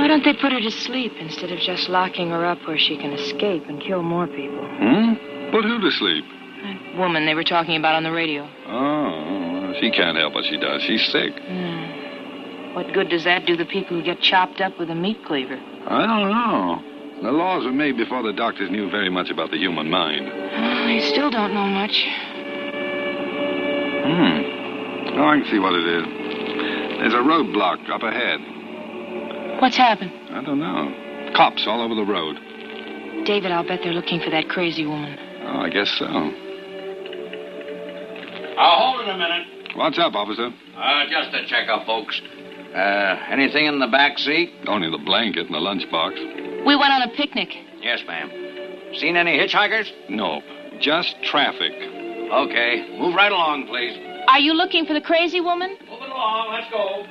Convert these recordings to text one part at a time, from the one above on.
Why don't they put her to sleep instead of just locking her up where she can escape and kill more people? Put who to sleep? That woman they were talking about on the radio. Oh, she can't help what she does. She's sick. What good does that do the people who get chopped up with a meat cleaver? I don't know. The laws were made before the doctors knew very much about the human mind. I still don't know much. Oh, I can see what it is. There's a roadblock up ahead. What's happened? I don't know. Cops all over the road. David, I'll bet they're looking for that crazy woman. Oh, I guess so. Hold it a minute. What's up, officer? Just a checkup, folks. Anything in the back seat? Only the blanket and the lunchbox. We went on a picnic. Yes, ma'am. Seen any hitchhikers? Nope. Just traffic. Okay. Move right along, please. Are you looking for the crazy woman? Move it along. Let's go.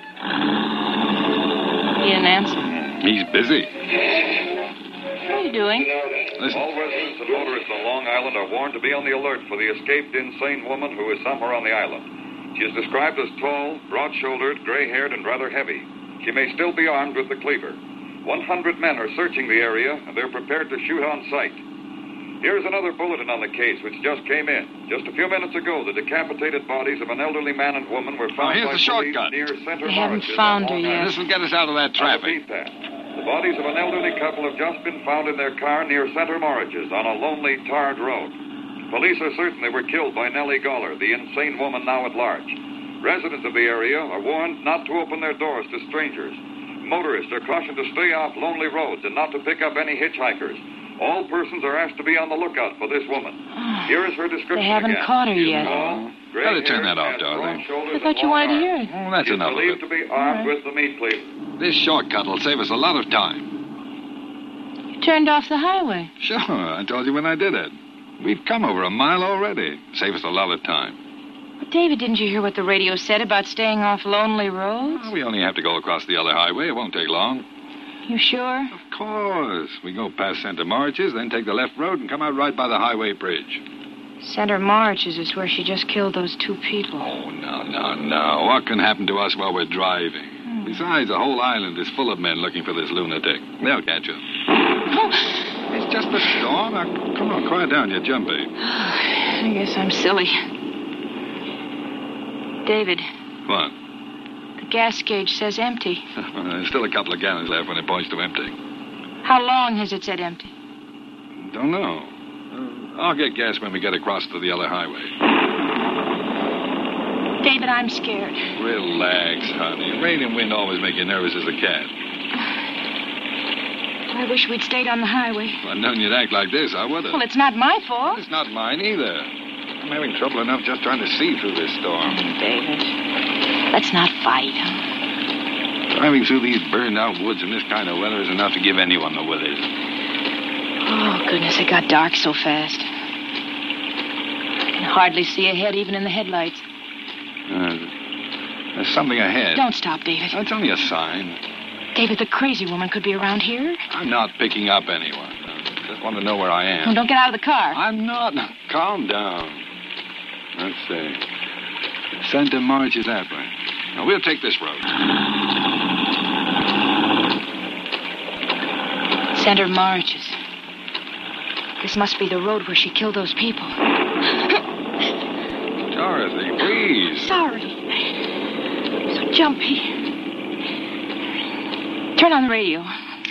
He didn't answer. He's busy. What are you doing? Listen. All residents and motorists on Long Island are warned to be on the alert for the escaped insane woman who is somewhere on the island. She is described as tall, broad-shouldered, gray-haired, and rather heavy. She may still be armed with the cleaver. 100 men are searching the area, and they're prepared to shoot on sight. Here's another bulletin on the case, which just came in. Just a few minutes ago, the decapitated bodies of an elderly man and woman were found here's by the police shortcut. near Center They haven't Marshes found on her Long yet. Island. This will get us out of that I'll traffic. repeat that. The bodies of an elderly couple have just been found in their car near Center Marshes on a lonely, tarred road. Police are certain they were killed by Nellie Goller, the insane woman now at large. Residents of the area are warned not to open their doors to strangers. Motorists are cautioned to stay off lonely roads and not to pick up any hitchhikers. All persons are asked to be on the lookout for this woman. Here is her description. They haven't again. caught her She is yet. tall, Better turn that off, has darling. broad shoulders I thought and you long wanted to arms. hear it. Oh, that's She is enough of believed it. to be armed with the meat cleaver. This shortcut will save us a lot of time. You turned off the highway. Sure, I told you when I did it. We've come over a mile already. Save us a lot of time. But David, didn't you hear what the radio said about staying off lonely roads? We only have to go across the other highway. It won't take long. You sure? Of course. We go past Center Marches, then take the left road and come out right by the highway bridge. Center Marches is where she just killed those two people. Oh, no. What can happen to us while we're driving? Besides, the whole island is full of men looking for this lunatic. They'll catch her. It's just a storm. Now, come on, quiet down. You're jumping. I guess I'm silly. David, What? the gas gauge says empty. There's still a couple of gallons left when it points to empty. How long has it said empty? Don't know. I'll get gas when we get across to the other highway. David, I'm scared. Relax, honey. Rain and wind always make you nervous as a cat. I wish we'd stayed on the highway. If I'd known you'd act like this, I would have. Well, it's not my fault. It's not mine either. I'm having trouble enough just trying to see through this storm. David, let's not fight. Driving through these burned-out woods in this kind of weather is enough to give anyone the willies. Oh, goodness, it got dark so fast. I can hardly see ahead, even in the headlights. There's something ahead. Don't stop, David. That's only a sign. David, the crazy woman could be around here. I'm not picking up anyone. I just want to know where I am. Oh, don't get out of the car. I'm not. Calm down. Let's see. Center March is that way. Now, we'll take this road. Center Marches. This must be the road where she killed those people. Dorothy, please. Sorry. I'm so jumpy. Turn on the radio.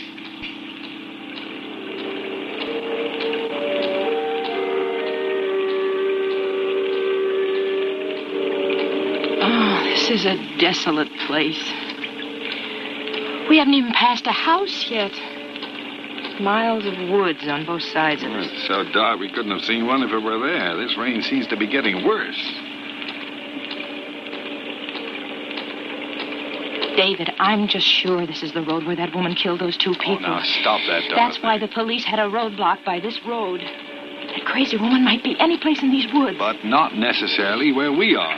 Oh, this is a desolate place. We haven't even passed a house yet. Miles of woods on both sides of us. It's so dark we couldn't have seen one if it were there. This rain seems to be getting worse. David, I'm just sure this is the road where that woman killed those two people. Oh, now stop that, Dorothy. That's why the police had a roadblock by this road. That crazy woman might be any place in these woods. But not necessarily where we are.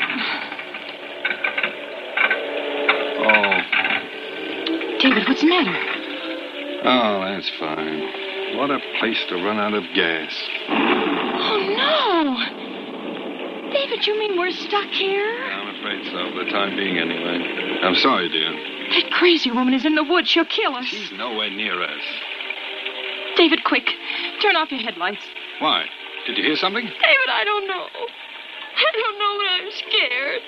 Oh. David, what's the matter? Oh, that's fine. What a place to run out of gas. Oh, no. David, you mean we're stuck here? I'm afraid so, for the time being anyway. I'm sorry, dear. That crazy woman is in the woods. She'll kill us. She's nowhere near us. David, quick. Turn off your headlights. Why? Did you hear something? David, I don't know. I don't know, but I'm scared.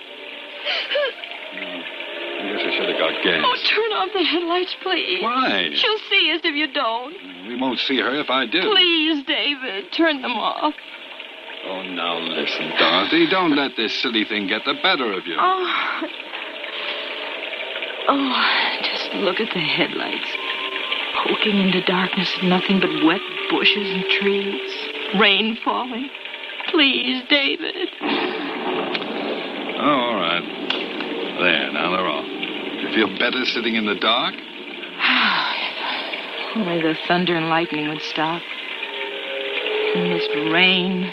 I guess I should have got gas. Oh, turn off the headlights, please. Why? She'll see us if you don't. We won't see her if I do. Please, David, turn them off. Oh, now listen, Dorothy. Don't let this silly thing get the better of you. Oh, just look at the headlights. Poking into darkness, nothing but wet bushes and trees. Rain falling. Please, David. Oh, all right. There, now they're off. You feel better sitting in the dark? Only the thunder and lightning would stop. And this rain.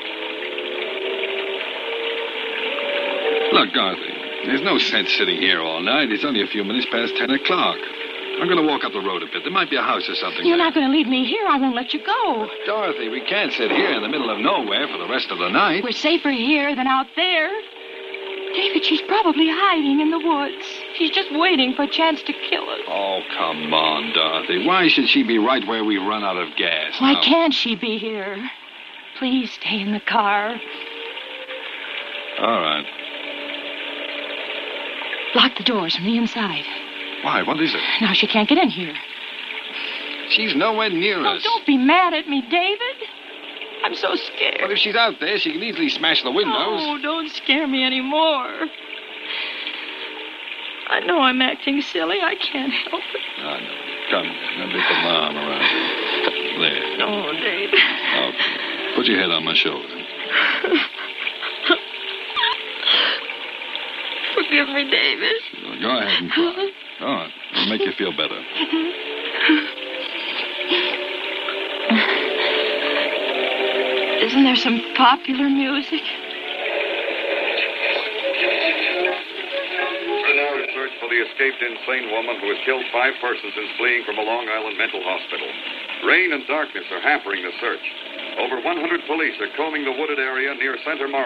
Look, Dorothy, there's no sense sitting here all night. It's only a few minutes past 10 o'clock. I'm going to walk up the road a bit. There might be a house or something You're there. not going to leave me here. I won't let you go. Dorothy, we can't sit here in the middle of nowhere for the rest of the night. We're safer here than out there. David, she's probably hiding in the woods. She's just waiting for a chance to kill us. Oh, come on, Dorothy. Why should she be right where we run out of gas? Why now? can't she be here? Please stay in the car. All right. Lock the doors from the inside. Why? What is it? Now she can't get in here. She's nowhere near Oh, us. don't be mad at me, David. I'm so scared. But if she's out there, she can easily smash the windows. Oh, don't scare me anymore. I know I'm acting silly. I can't help it. Oh, no. Come, let me put my arm around you. There. Oh, David. Okay. Put your head on my shoulder. Forgive me, David. Go ahead and cry. Go on. It'll make you feel better. Isn't there some popular music? We're now in search for the escaped insane woman who has killed 5 persons since fleeing from a Long Island mental hospital. Rain and darkness are hampering the search. Over 100 police are combing the wooded area near Center Market.